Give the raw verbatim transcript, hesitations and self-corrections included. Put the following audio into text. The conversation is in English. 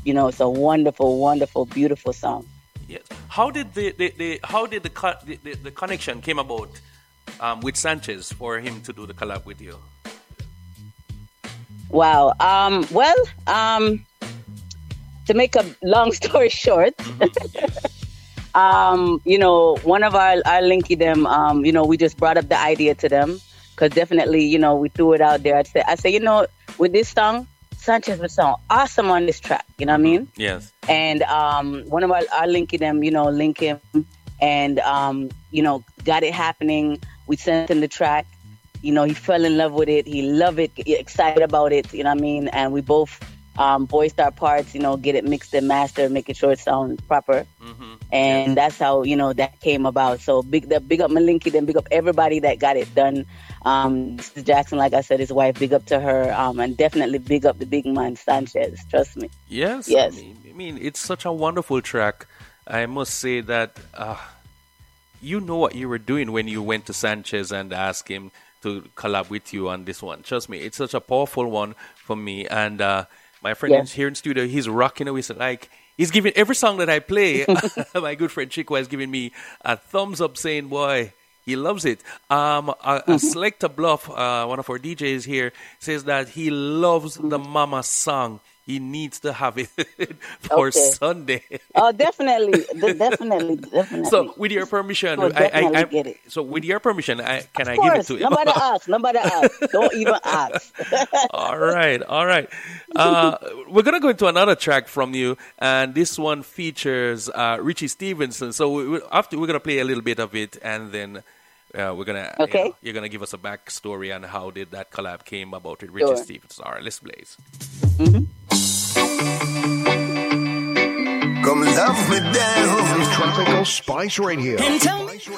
you know, it's a wonderful, wonderful, beautiful song. Yes. How did the, the, the how did the, co- the, the the connection came about um, with Sanchez for him to do the collab with you? Wow. Um, well, um, to make a long story short, um, you know, one of our, our Linky them, um, you know, we just brought up the idea to them because definitely, you know, we threw it out there. I said, I said, you know, with this song, Sanchez would sound awesome on this track. You know what I mean? Yes. And um, one of our, our Linky them, you know, link him and, um, you know, got it happening. We sent him the track. You know, he fell in love with it. He loved it, excited about it. You know what I mean? And we both um, voiced our parts, you know, get it mixed and mastered, making sure it sounds proper. Mm-hmm. And Yes. that's how, you know, that came about. So big the big up Malinky, then big up everybody that got it done. Um, Missus Jackson, like I said, his wife, big up to her. Um, and definitely big up the big man, Sanchez. Trust me. Yes. Yes. I mean, I mean, it's such a wonderful track. I must say that uh, you know what you were doing when you went to Sanchez and asked him to collab with you on this one. Trust me, it's such a powerful one for me. And uh, my friend Yes. is here in studio, he's rocking away. So like, he's giving every song that I play. My good friend Chico has given me a thumbs up saying, boy, he loves it. Um, a, a Selector Bluff, uh, one of our D Js here, says that he loves the Mama song. He needs to have it for Okay. Sunday. Oh, definitely. De- definitely. Definitely. So, with your permission, Oh, I, definitely I, I, get it. so with your permission, I, can I Of give it course. to you? Nobody ask. Nobody ask. Don't even ask. All right, all right. Uh, we're gonna go into another track from you, and this one features uh, Richie Stevenson. So we, we, after we're gonna play a little bit of it, and then uh, we're gonna you Okay. know, you're gonna give us a backstory on how did that collab came about with Richie Sure. Stevenson. All right, let's blaze. Come love me down. Tropical Spice Radio.